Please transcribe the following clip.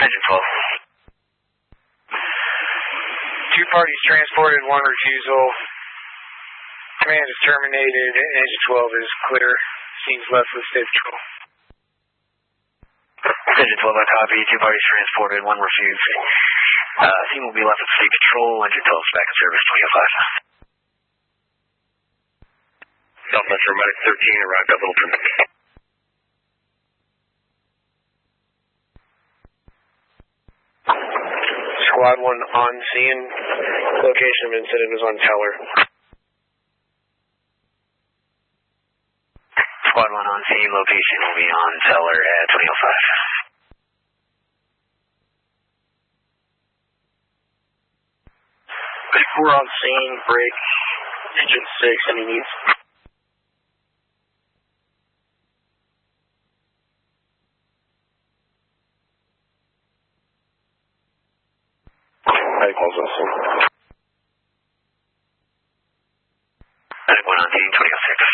Engine 12. Two parties transported, one refusal. Command is terminated. Engine 12 is clear. Scene's left with State Patrol. Engine 12, I copy. Two parties transported, one refused. Scene will be left with State Patrol. Engine 12 is back in service, 2005. Southwest Medic 13, arrived at Littleton. Squad 1 on scene. Location of incident was on Teller. Squad 1 on scene. Location will be on Teller at 2005. 4 on scene, break, engine 6, any needs? Medic 1's on scene. Medic 1 on scene, 2006.